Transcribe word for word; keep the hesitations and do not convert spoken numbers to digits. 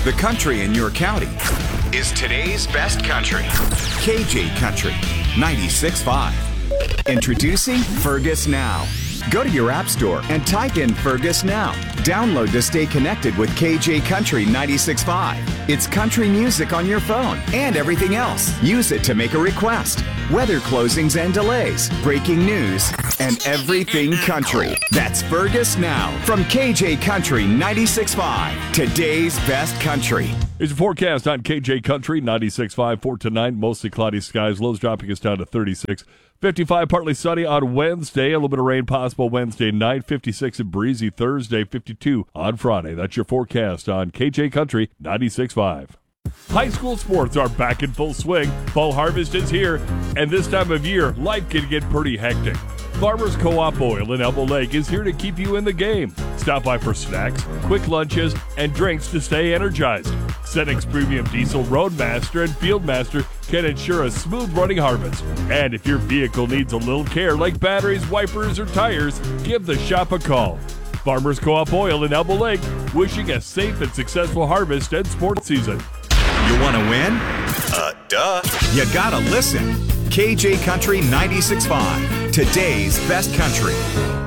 The country in your county is today's best country. K J Country ninety-six point five. Introducing Fergus Now. Go to your app store and type in Fergus Now. Download to stay connected with K J Country ninety-six point five. It's country music on your phone and everything else. Use it to make a request. Weather closings and delays, breaking news, and everything country. That's Fergus Now from K J Country ninety-six point five. Today's best country. Here's a forecast on K J Country ninety-six point five for tonight. Mostly cloudy skies. Lows dropping us down to thirty-six. fifty-five, partly sunny on Wednesday. A little bit of rain possible Wednesday night. fifty-six and breezy Thursday. fifty-two on Friday. That's your forecast on K J Country ninety-six point five. High school sports are back in full swing. Fall harvest is here, and this time of year, life can get pretty hectic. Farmers Co-op Oil in Elbow Lake is here to keep you in the game. Stop by for snacks, quick lunches, and drinks to stay energized. Settings Premium Diesel Roadmaster and Fieldmaster can ensure a smooth running harvest. And if your vehicle needs a little care like batteries, wipers, or tires, give the shop a call. Farmers Co-op Oil in Elbow Lake, wishing a safe and successful harvest and sports season. You want to win? Uh, duh. You gotta listen. K J Country ninety-six point five. Today's best country.